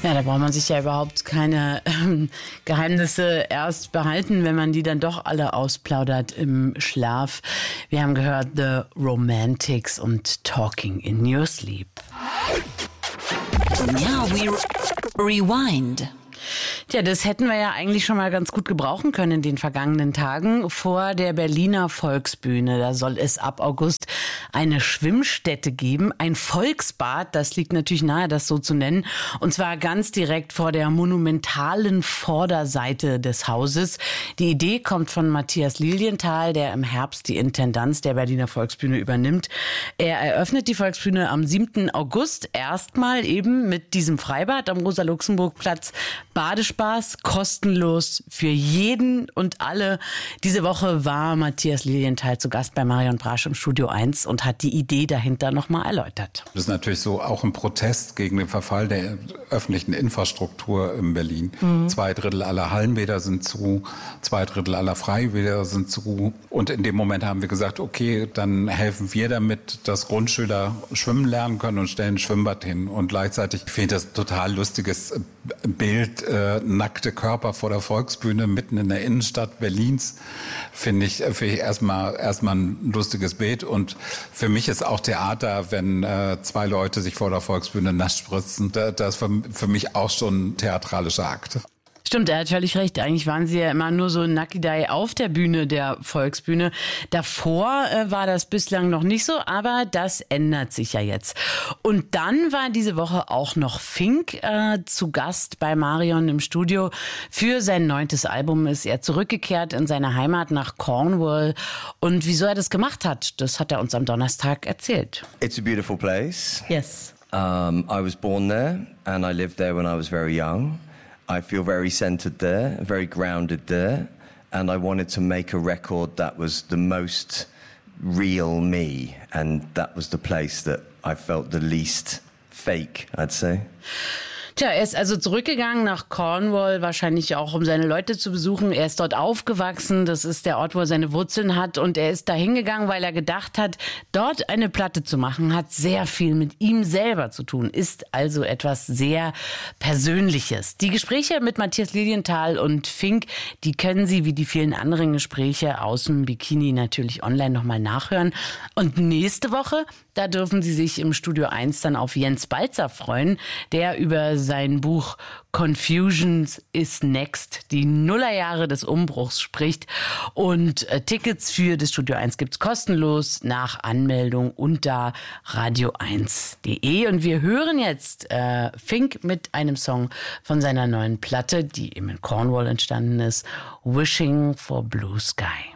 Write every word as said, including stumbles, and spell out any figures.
Ja, da braucht man sich ja überhaupt keine ähm, Geheimnisse erst behalten, wenn man die dann doch alle ausplaudert im Schlaf. Wir haben gehört The Romantics und Talking in Your Sleep. Now we rewind. Tja, das hätten wir ja eigentlich schon mal ganz gut gebrauchen können in den vergangenen Tagen vor der Berliner Volksbühne. Da soll es ab August eine Schwimmstätte geben, ein Volksbad, das liegt natürlich nahe, das so zu nennen, und zwar ganz direkt vor der monumentalen Vorderseite des Hauses. Die Idee kommt von Matthias Lilienthal, der im Herbst die Intendanz der Berliner Volksbühne übernimmt. Er eröffnet die Volksbühne am siebten August erstmal eben mit diesem Freibad am Rosa-Luxemburg-Platz. Badespaß, kostenlos für jeden und alle. Diese Woche war Matthias Lilienthal zu Gast bei Marion Brasch im Studio eins und hat die Idee dahinter nochmal erläutert. Das ist natürlich so auch ein Protest gegen den Verfall der öffentlichen Infrastruktur in Berlin. Mhm. Zwei Drittel aller Hallenbäder sind zu, zwei Drittel aller Freibäder sind zu. Und in dem Moment haben wir gesagt, okay, dann helfen wir damit, dass Grundschüler schwimmen lernen können und stellen ein Schwimmbad hin. Und gleichzeitig finde ich das ein total lustiges Bild, äh, nackte Körper vor der Volksbühne mitten in der Innenstadt Berlins, finde ich, finde ich erstmal, erstmal ein lustiges Bild. Und für mich ist auch Theater, wenn äh, zwei Leute sich vor der Volksbühne nass spritzen, das ist für, für mich auch schon ein theatralischer Akt. Stimmt, er hat völlig recht. Eigentlich waren sie ja immer nur so Nackidei auf der Bühne der Volksbühne. Davor äh, war das bislang noch nicht so, aber das ändert sich ja jetzt. Und dann war diese Woche auch noch Fink äh, zu Gast bei Marion im Studio. Für sein neuntes Album ist er zurückgekehrt in seine Heimat nach Cornwall. Und wieso er das gemacht hat, das hat er uns am Donnerstag erzählt. It's a beautiful place. Yes. Um, I was born there and I lived there when I was very young. I feel very centered there, very grounded there, and I wanted to make a record that was the most real me, and that was the place that I felt the least fake, I'd say. Tja, er ist also zurückgegangen nach Cornwall, wahrscheinlich auch, um seine Leute zu besuchen. Er ist dort aufgewachsen, das ist der Ort, wo er seine Wurzeln hat. Und er ist da hingegangen, weil er gedacht hat, dort eine Platte zu machen, hat sehr viel mit ihm selber zu tun, ist also etwas sehr Persönliches. Die Gespräche mit Matthias Lilienthal und Fink, die können Sie wie die vielen anderen Gespräche aus dem Bikini natürlich online nochmal nachhören. Und nächste Woche, da dürfen Sie sich im Studio eins dann auf Jens Balzer freuen, der über sein Buch Confusions is Next, die Nullerjahre des Umbruchs spricht. Und äh, Tickets für das Studio eins gibt's kostenlos nach Anmeldung unter radio eins punkt de. Und wir hören jetzt äh, Fink mit einem Song von seiner neuen Platte, die eben in Cornwall entstanden ist, Wishing for Blue Sky.